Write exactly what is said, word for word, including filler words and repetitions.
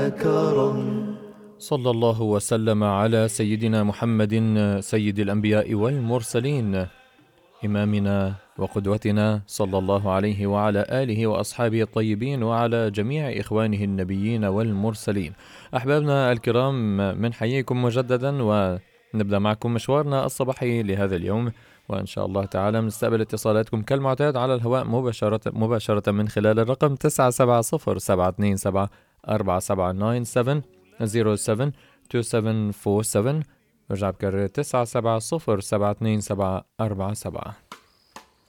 كرم. صلى الله وسلم على سيدنا محمد سيد الأنبياء والمرسلين، إمامنا وقدوتنا صلى الله عليه وعلى آله وأصحابه الطيبين وعلى جميع إخوانه النبيين والمرسلين. أحبابنا الكرام، منحييكم مجددا ونبدأ معكم مشوارنا الصباحي لهذا اليوم، وإن شاء الله تعالى نستقبل اتصالاتكم كالمعتاد على الهواء مباشرة مباشرة من خلال الرقم تسعة سبعة صفر سبعة اثنين سبعة أربعة سبعة تسعة سبعة صفر سبعة اثنين سبعة أربعة سبعة. رجع بكرر تسعة سبعة صفر سبعة اثنين سبعة أربعة سبعة.